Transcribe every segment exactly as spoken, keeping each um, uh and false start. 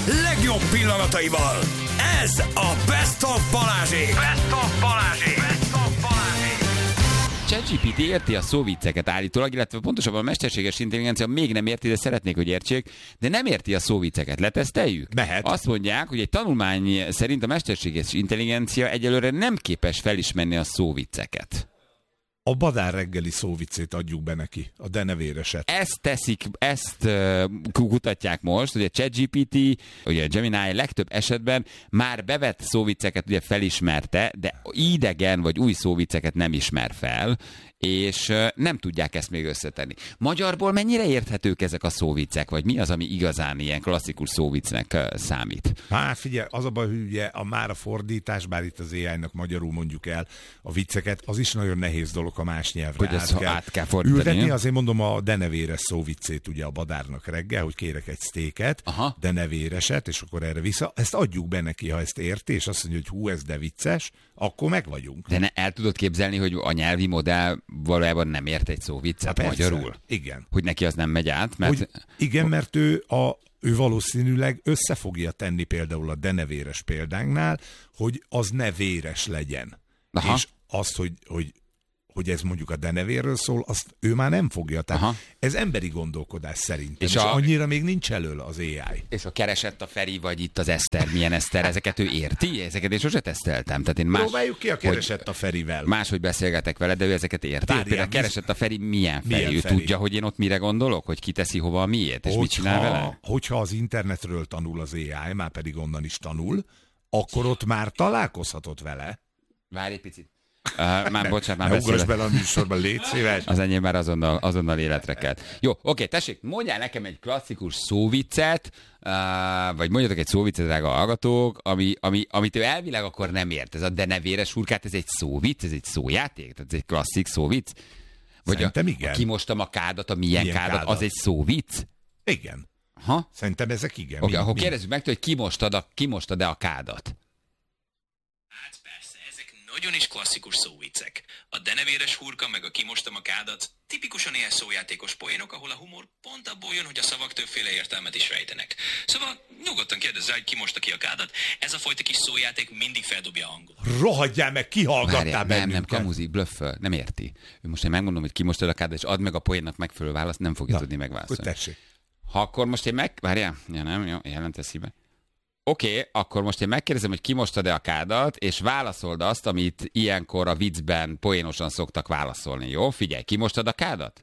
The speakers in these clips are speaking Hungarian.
legjobb pillanataival. Ez a Best of Balázsék. Best of Balázsék. Best of Balázsék. ChatGPT érti a szóvicceket állítólag, illetve pontosabban a mesterséges intelligencia még nem érti, de szeretnék, hogy értsék, de nem érti a szóvicceket. Leteszteljük? Mehet. Azt mondják, hogy egy tanulmány szerint a mesterséges intelligencia egyelőre nem képes felismerni a szóvicceket. A Badár reggeli szóviccét adjuk be neki, a denevéreset. Ezt teszik, ezt uh, kutatják most, hogy a ChatGPT, ugye a Gemini legtöbb esetben már bevett szóvicceket ugye felismerte, de idegen vagy új szóvicceket nem ismer fel, és uh, nem tudják ezt még összetenni. Magyarból mennyire érthetők ezek a szóviccek, vagy mi az, ami igazán ilyen klasszikus szóviccnek uh, számít? Hát figyelj, az a baj, hogy ugye a már a fordítás, bár itt az á í-nak magyarul mondjuk el a vicceket, az is nagyon nehéz dolog a más nyelvre. Hogy ezt át kell, át kell fordítani. Ültetni, azért mondom a denevéres szóviccét ugye a Badárnak reggel, hogy kérek egy sztéket, Aha. denevéreset, és akkor erre vissza. Ezt adjuk be neki, ha ezt érti, és azt mondja, hogy hú, ez de vicces, akkor meg vagyunk. De ne, el tudod képzelni, hogy a nyelvi modell valójában nem ért egy szóviccet Hát magyarul? Igen. Hogy neki az nem megy át? Mert... Hogy igen, mert ő, a, ő valószínűleg össze fogja tenni például a denevéres példánknál, hogy az ne véres legyen. Aha. És azt, hogy, hogy hogy ez mondjuk a denevérről szól, azt ő már nem fogja. Tehát Aha. ez emberi gondolkodás szerintem. És, És és a... annyira még nincs elől az á í. És a keresett a Feri, vagy itt az Eszter, milyen Eszter, ezeket ő érti? Ezeket én sose teszteltem. Tehát én más, Próbáljuk ki a keresett a Ferivel. Máshogy beszélgetek vele, de ő ezeket érti. Várjál, Például biz... keresett a Feri, milyen Feri? Milyen ő Feri? tudja, hogy én ott mire gondolok? Hogy kiteszi hova a miért? És hogyha, mit csinál vele? Hogyha az internetről tanul az á í, már pedig onnan is tanul, akkor ott már találkozhatott vele. Várj egy picit. Uh, már bocsánat, már ne ugrass beszélek. bele a műsorban, légy szíves. Az enyém már azonnal, azonnal életre kelt. Jó, oké, tessék, mondjál nekem egy klasszikus szóviccet, uh, vagy mondjatok egy szóviccet, drága hallgatók, ami, ami, amit ő elvileg akkor nem ért. Ez a de ne véres hurkát, ez egy szóvic, ez egy szójáték, tehát ez egy klasszik szóvic. Vagy Szerintem a, igen. a kimostam a kádat, a milyen, milyen kádat, kádat, az egy szóvic? Igen. Ha? Szerintem ezek igen. Oké, akkor mi? kérdezzük meg, hogy kimostad a, kimostad-e a kádat? Hát persze, ezek nagyon is klasszikus szóviccek. A denevéres hurka meg a kimostam a kádat tipikusan ilyen szójátékos poénok, ahol a humor pont abból jön, hogy a szavak többféle értelmet is rejtenek. Szóval nyugodtan kérdezz rá, hogy kimosta ki a kádat. Ez a fajta kis szójáték mindig feldobja a hangot. Rohadjál meg, kihallgattál Várjál, bennünket. nem, nem, kamuzi, blöfföl, nem érti. Ő most én megmondom, hogy kimostad a kádat, és add meg a poénnak megfelelő választ, nem fogja Na, tudni megválaszolni. Hogy tessék. Ha akkor most én meg... Várjál, ja nem, jó, jelentesz híbe. Oké, okay, akkor most én megkérdezem, hogy kimostad-e a kádat, és válaszold azt, amit ilyenkor a viccben poénosan szoktak válaszolni, jó? Figyelj, kimostad a kádat?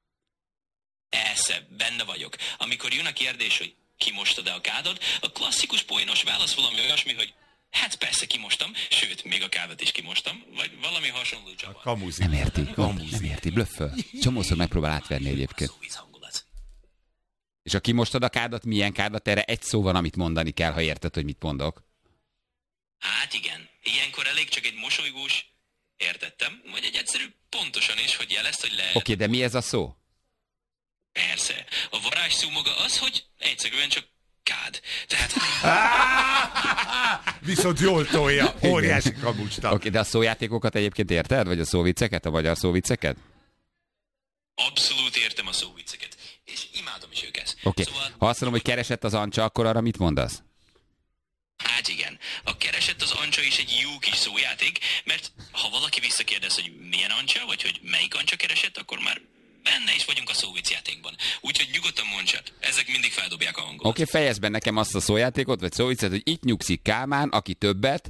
Persze, benne vagyok. Amikor jön a kérdés, hogy kimostad-e a kádat, a klasszikus poénos válasz valami olyasmi, hogy hát persze kimostam, sőt, még a kádat is kimostam, vagy valami hasonló csapat. Kamuzi. Nem érti, Kamuzi. nem érti, blöfföl. Csomószor megpróbál átverni egyébként. Szóvíz hangulat. És a kimostad a kádat, milyen kádat, erre egy szó van, amit mondani kell, ha érted, hogy mit mondok. Hát igen, ilyenkor elég csak egy mosolygós, értettem, vagy egy egyszerű pontosan is, hogy jelezd, hogy lehet. Oké, okay, de mi ez a szó? Persze. A varázsszó maga az, hogy egyszerűen csak kád. Tehát... Viszont jól tolja. Óriási kamucsta. Oké, okay, de a szójátékokat egyébként érted? Vagy a szóvicceket, a magyar szóvicceket? Abszolút értem a szóvicceket, és imádom is őket. Oké, okay. Szóval, Ha azt mondom, hogy keresett az Ancsa, akkor arra mit mondasz? hát igen, a keresett az Ancsa is egy jó kis szójáték, mert ha valaki visszakérdez, hogy milyen Ancsa, vagy hogy melyik Ancsa keresett, akkor már benne is vagyunk a szóviccjátékban. Úgyhogy nyugodtan mondj csak, ezek mindig feldobják a hangot. Oké, okay, fejezd be nekem azt a szójátékot, vagy szóviccet, hogy itt nyugszik Kálmán, aki többet...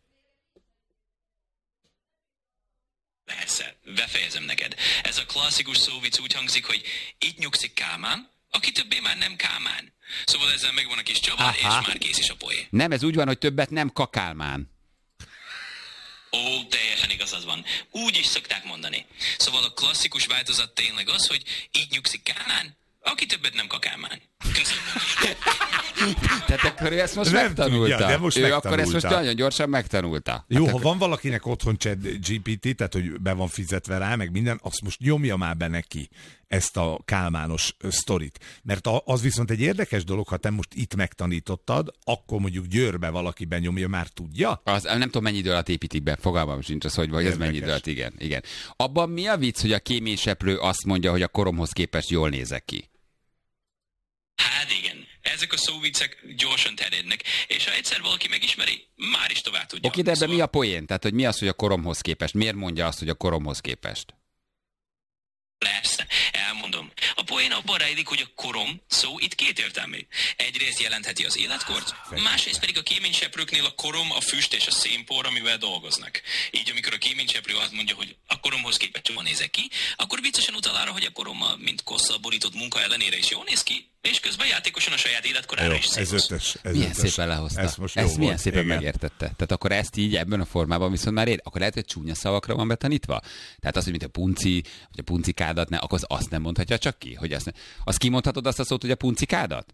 Persze, befejezem neked. Ez a klasszikus szóvic úgy hangzik, hogy itt nyugszik Kálmán, aki többé már nem Kálmán. Szóval ezzel megvan a kis csavar, és már kész is a poé. Nem, ez úgy van, hogy többet nem Kakálmán. Ó, teljesen igazad van. Úgy is szokták mondani. Szóval a klasszikus változat tényleg az, hogy így nyugszik Kálmán, aki többet nem Kakálmán. Köszönöm. Tehát akkor ő ezt most Nem megtanulta. tudja, de most ő megtanulta. akkor ezt most nagyon gyorsan megtanulta. Jó, hát ha akkor... van valakinek otthon ChatGPT, tehát hogy be van fizetve rá, meg minden, azt most nyomja már be neki ezt a kálmános sztorit. Mert az viszont egy érdekes dolog, ha te most itt megtanítottad, akkor mondjuk Győrbe valaki benyomja, már tudja? Az, nem tudom, mennyi idő alatt építik be, fogalmam sincs az, hogy vagy ez mennyi idő alatt, igen, igen. Abban mi a vicc, hogy a kéményseprő azt mondja, hogy a koromhoz képest jól nézek ki? Hát igen, ezek a szóviccek gyorsan terjednek, és ha egyszer valaki megismeri, már is tovább tudja. Oké, de ebben szóval... mi a poén? Tehát, hogy mi az, hogy a koromhoz képest? Miért mondja azt, hogy a koromhoz képest? Persze, elmondom. A poén abban rejlik, hogy a korom szó itt kétértelmű. Egyrészt jelentheti az életkort, másrészt pedig a kéményseprőknél a korom, a füst és a szénpor, amivel dolgoznak. Így amikor a kéményseprő azt mondja, hogy a koromhoz képest jól nézek ki, akkor viccesen utal arra, hogy a korommal, mint kosszal borított munka ellenére is jól néz ki, és közben játékosan a saját életkorára jó, is ez ötös, ez milyen ötös. szépen lehozta. Ez most ezt jó milyen volt. szépen Igen. megértette. Tehát akkor ezt így ebben a formában viszont már ér. Akkor lehet, hogy csúnya szavakra van betanítva. Tehát az, hogy mint a punci, vagy a puncikádat, ne, akkor az azt nem mondhatja csak ki. Hogy azt, ne, azt kimondhatod azt a szót, hogy a puncikádat?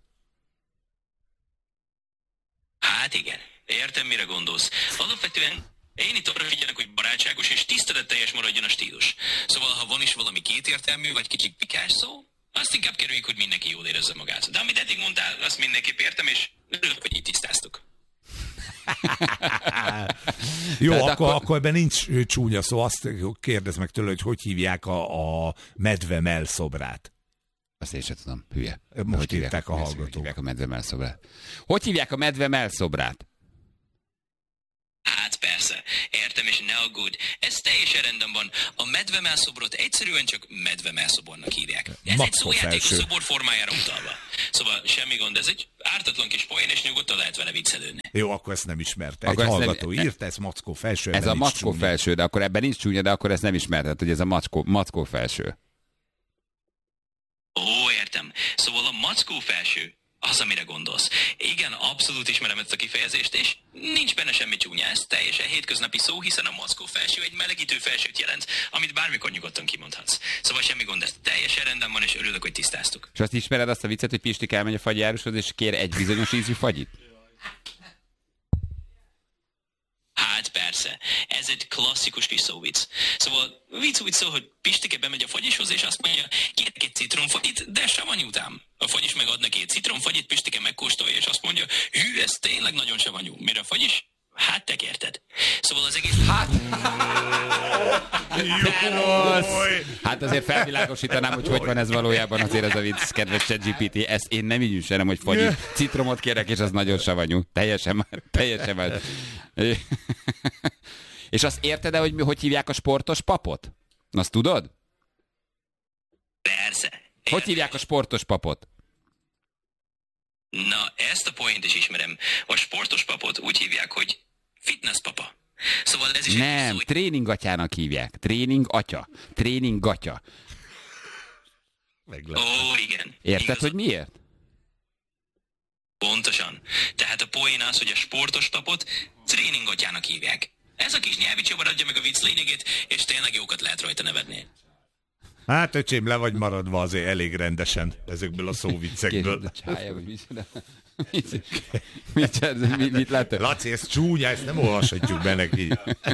Hát igen, értem, mire gondolsz. Alapvetően én itt arra figyelek, hogy barátságos és tiszteletteljes maradjon a stílus. Szóval, ha van is valami kétértelmű, vagy kicsit pikás szó, azt inkább kerüljük, hogy mindenki jól érezze magát. De amit eddig mondtál, azt mindenképp értem, és örülök, hogy így tisztáztuk. Jó, Tehát akkor, akkor- akkor ebben nincs ö, csúnya szó. Azt kérdezd meg tőle, hogy hogy hívják a, a medve mellszobrát. Azt én sem tudom, hülye. Most Hogy hívják írták a hogy hallgatók. hívják a medve mellszobrát? Hogy hívják a medve mellszobrát? Hát persze, értem, és ne aggódj. Ez teljesen rendben van. A medvemelszobrot egyszerűen csak medvemelszobornak hívják. Ez egy Mackó szójáték a felső. szobor formájára utalva. Szóval semmi gond, ez egy ártatlan kis poén, és nyugodtan lehet vele viccelődni. Jó, akkor ezt nem ismerte. Akkor Egy ezt nem- hallgató írta, ez mackó felső. Ez ebben a nincs mackó csúnya. felső, de akkor ebben nincs csúnya, de akkor ezt nem ismerted, hogy ez a mackó, mackó felső. Ó, értem. Szóval a mackó felső, az, amire gondolsz. Igen, abszolút ismerem ezt a kifejezést, és nincs benne semmi csúnya. Ez teljesen hétköznapi szó, hiszen a mackó felső egy melegítő felsőt jelent, amit bármikor nyugodtan kimondhatsz. Szóval semmi gond, ez teljesen rendben van, és örülök, hogy tisztáztuk. És azt ismered azt a viccet, hogy Pistik elmegy a fagyjárushoz, és kér egy bizonyos ízű fagyit? Hát persze, ez egy klasszikus kis szóvic. Szóval vicc úgy szól, hogy Pistike bemegy a fagyishoz, és azt mondja, kérek egy citromfagyit, de savanyú után. A fagyis meg ad neki egy citromfagyit, Pistike megkóstolja, és azt mondja, hű, ez tényleg nagyon savanyú. Mire a fagyis? Hát te kérted. Szóval az egész... Hát... Hát azért felvilágosítanám, hogy hogy van ez valójában azért ez a vicc, kedves ChatGPT. Ezt én nem így üssenem, hogy fagyi citromot kérek, és az nagyon savanyú. Teljesen már, teljesen már. És azt érted-e, hogy hogy hívják a sportos papot? Azt tudod? Persze. Hogy hívják a sportos papot? Na, ezt a point is ismerem. A sportos papot úgy hívják, hogy fitness papa. Szóval ez is Nem, egy szó, tréningatjának hívják. Tréning atya. Tréning gatya. Meglep. Ó, igen. Érted, Igaz- hogy miért? Pontosan. Tehát a poén az, hogy a sportos papot tréningatjának hívják. Ez a kis nyelvi csavar adja meg a vicc lényegét, és tényleg jókat lehet rajta nevetni. Hát, öcsém, le vagy maradva azért elég rendesen ezekből a Később szóviccekből. a csája, vagy micsoda. Mit, mit, mit, mit láttad? Laci, ez csúnya, ezt nem olvashatjuk be neki.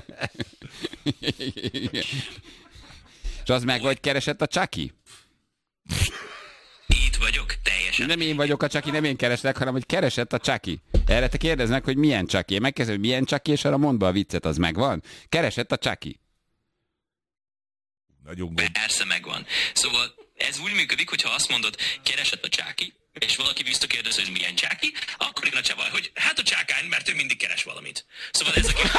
És az meg vagy keresett a Chucky? Itt vagyok, teljesen. Nem én vagyok a Chucky, nem én kereslek, hanem hogy keresett a Chucky. Erre te kérdeznek, hogy milyen Chucky. Én megkezdem, hogy milyen Chucky, és arra mondd be a viccet, az megvan. Keresett a Chucky. Nagyon gond. Persze megvan. Szóval ez úgy működik, hogyha azt mondod, keresett a csáki, és valaki visszakérdez, hogy milyen csáki, akkor jön a csavar, hogy hát a csákány, mert ő mindig keres valamit. Szóval ez a kis...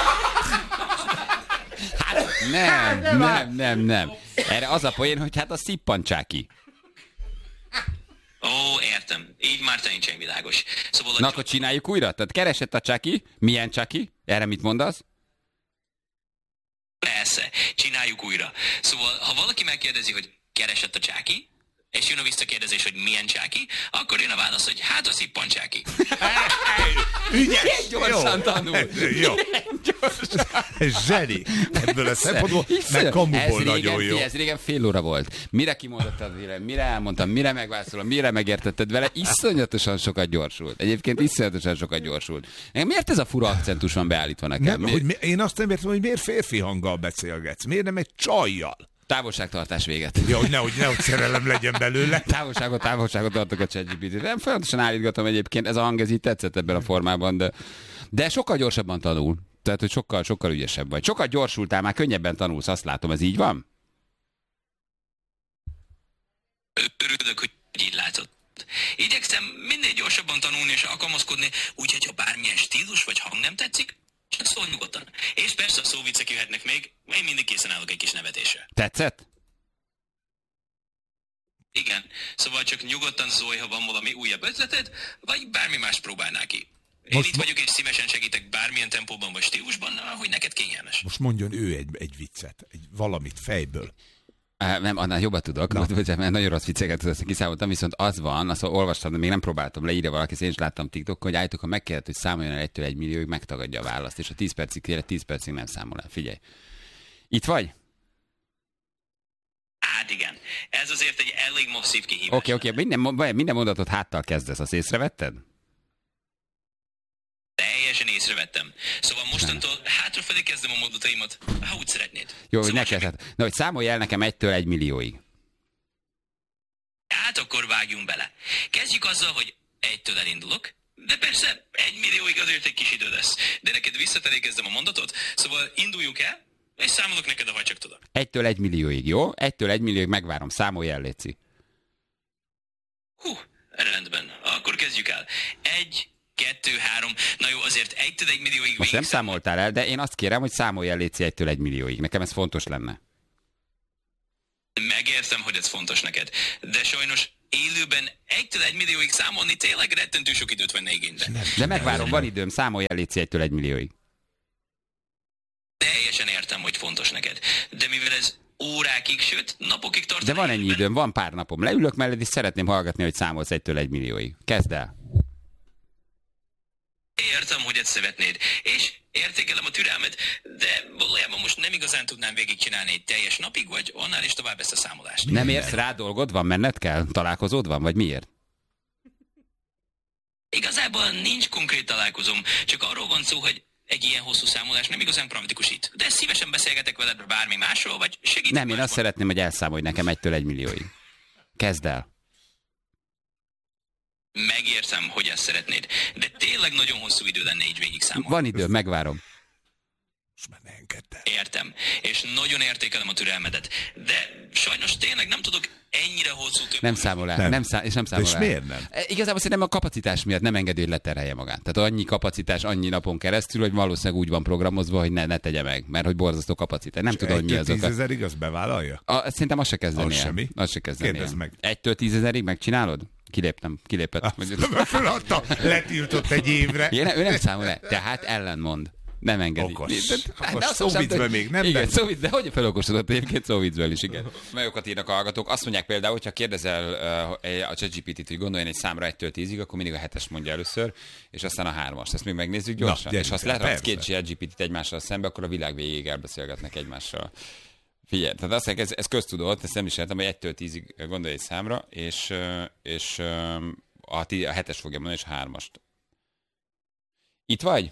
Nem, nem, nem, nem. Erre az a poén, hogy hát a szippan Chucky. Ó, értem. Így már teljesen világos. Szóval a Na akkor csináljuk újra? Tehát keresett a Chucky. Milyen Chucky? Erre mit mondasz? Persze, csináljuk újra. Szóval, ha valaki megkérdezi, hogy keresett a csáki, és jön a visszakérdezés, hogy milyen csáki, akkor jön a válasz, hogy hát a szippan csáki. Ügyes! Gyorsan tanul. Jó. Ez zseni. Ebből a szempontból, meg kamuból nagyon jó. Ez régen fél óra volt. Mire kimondottad véle, mire elmondtam, mire megválaszolom, mire megértetted vele, iszonyatosan sokat gyorsult. Egyébként iszonyatosan sokat gyorsult. Miért ez a fura akcentus van beállítva nekem? Nem, hogy mi, én azt nem értem, hogy miért férfi hanggal beszélgetsz. Miért nem egy csajjal? Távolságtartás véget. Ja, hogy nehogy, nehogy szerelem legyen belőle. Távolságot, távolságot tartok a ChatGPT-t. Nem folyamatosan állítgatom egyébként, ez a hang, ez így tetszett ebben a formában, de, de sokkal gyorsabban tanul. Tehát, hogy sokkal, sokkal ügyesebb vagy. Sokkal gyorsultál, már könnyebben tanulsz, azt látom, ez így van? Örülök, hogy így látod. Igyekszem minél gyorsabban tanulni és alkalmazkodni, úgyhogy ha bármilyen stílus vagy hang nem tetszik, csak szólj nyugodtan. És persze a szóviccek jöhetnek még, én mindig készen állok egy kis nevetésre. Tetszett? Igen, szóval csak nyugodtan szólj, ha van valami újabb ötleted, vagy bármi más próbálnál ki. Én Most itt ma- vagyok és szívesen segítek bármilyen tempóban vagy stílusban, ahogy neked kényelmes. Most mondjon ő egy, egy viccet, egy valamit fejből. Uh, nem, annál jobban tudok, no. mert nagyon rossz vicceket azt kiszámoltam, viszont az van, azt olvastam, de még nem próbáltam, leírja valaki, ezt én is láttam TikTokon, hogy állítok, ha megkérdezett, hogy számoljon el egytől egy millióig, megtagadja a választ, és a tíz percig kérje, tíz percig nem számol el. Figyelj. Itt vagy? Hát igen, ez azért egy elég masszív kihívás. Oké, okay, oké, okay. minden, minden mondatot háttal kezdesz, azt észrevetted? Teljesen észrevettem. Szóval mostantól hátrafelé kezdem a mondataimat, ha úgy szeretnéd. Jó, hogy szóval ne kezded. Na, hogy számolj el nekem egytől egy millióig. Hát akkor vágjunk bele. Kezdjük azzal, hogy egytől elindulok, de persze egy millióig azért egy kis idő lesz. De neked visszafelé kezdem a mondatot, szóval induljunk el, és számolok neked, ha csak tudom. Egytől egy millióig, jó? Egytől egy millióig megvárom, számolj el, léci. Hú, rendben. Akkor kezdjük el. Egy, kettő, három, na jó, azért egytől egy millióig Most nem végig számoltál el, de én azt kérem, hogy számolj el, léci, egytől egy millióig. Nekem ez fontos lenne. Megértem, hogy ez fontos neked, de sajnos élőben egytől egy millióig számolni tényleg rettentő sok időt venne igénybe. De megvárom, van időm, számolj el, léci, egytől egy millióig. Teljesen értem, hogy fontos neked, de mivel ez órákig, sőt napokig tart. De van ennyi időm, van pár napom. Leülök mellett, és szeretném hallgatni, hogy számolsz egytől egy millióig. Kezd el. Értem, hogy ezt szeretnéd, és értékelem a türelmet, de valójában most nem igazán tudnám végigcsinálni egy teljes napig, vagy annál is tovább ezt a számolást. Nem érsz rá dolgod? Van, menned kell? Találkozód van? Vagy miért? Igazából nincs konkrét találkozom, csak arról van szó, hogy egy ilyen hosszú számolás nem igazán praktikusít. De szívesen beszélgetek veled bármi másról, vagy segítek. Nem, én azt szeretném, hogy elszámolj nekem egytől egy millióig. Kezd el. Megértem, hogy ezt szeretnéd, de tényleg nagyon hosszú idő lenne így végig számolni. Van időm, megvárom. Most már ne engedd el. Értem, és nagyon értékelem a türelmedet, de sajnos tényleg nem tudok ennyire hosszú több. Nem számol el, Nem. nem szá- és nem számol és el. miért nem? E, Igazából szerintem a kapacitás miatt nem engedi, hogy leterhelje magát. Tehát annyi kapacitás, annyi napon keresztül, hogy valószínűleg úgy van programozva, hogy ne, ne tegye meg, mert hogy borzasztó kapacitás. Nem tudom, hogy mi az oka. tízezerig azt bevállalja? A, szerintem azt se kezdeni Az el. semmi. Azt se kezdeni Kérdezd el. meg. Egytől tízezerig megcsinálod? Kiléptem, kilépett. Föladta, letiltott egy évre. Én, ő nem számol el, tehát ellenmond. Nem engedi. Okos. De, Okos. azt Szóviccből mondtam, még nem, Igen, de- szóvic, de hogy felokosodott egyébként szóviccből is, igen. Nagyokat írnak a hallgatók. Azt mondják például, hogyha kérdezel uh, a ChatGPT-t, hogy gondoljon egy számra egytől tízig, akkor mindig a hetes mondja először, és aztán a hármast. Ezt még megnézzük gyorsan. Na, és ha azt gyerünk, leraksz két persze. ChatGPT-t egymással szembe, akkor a világ végéig elbeszélgetnek egymással. Figyelj, tehát azt mondják, ez, ez köztudott, ezt nem is értem, hogy egytől tízig gondolj egy számra, és, uh, és uh, a, tí- a hetes fogja mondani, és a hármast. Itt vagy?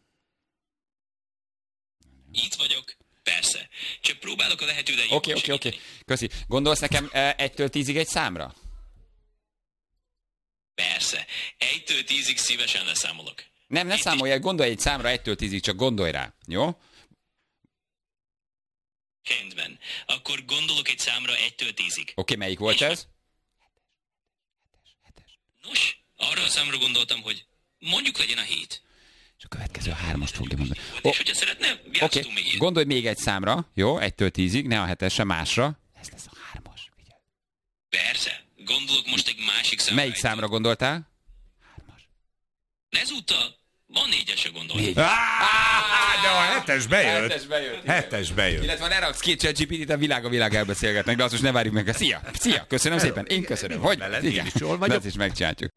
Itt vagyok. Persze. Csak próbálok a lehető legjobban Oké, oké, segíteni. oké. Köszi. Gondolsz nekem eh, egytől tízig egy számra? Persze. Egytől tízig szívesen leszámolok. Nem, ne számolj el, gondolj egy számra egytől tízig, csak gondolj rá. Jó? Oké, Rendben. Akkor gondolok egy számra egytől tízig. melyik volt ez? Nos, arra a számra gondoltam, hogy mondjuk legyen a hét. És a következő a hármast fogja mondani. És Ó, hogyha szeretne, Oké, játszhatunk még ilyet. gondolj még egy számra, jó? Egytől tízig, ne a hetesre, másra. Ez lesz a hármas, figyelj. Persze. Gondolok most egy másik számra. Melyik számra gondoltál? Hármas. Ezúttal van négyesre gondolni. Négy. Á, de a hetes bejött. Hetes bejött. Hetes bejött. Illetve ne raksz két ChatGPT-t, a világ a világ elbeszélgetnek, de azt most ne várjuk meg. Szia! Szia! Köszönöm szépen, én köszönöm. Hogy? Veled, én is jól vagyok. De ezt is megcsináljuk.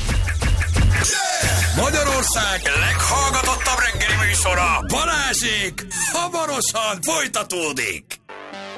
Magyarország leghallgatottabb reggeli műsora, Balázsék, hamarosan folytatódik.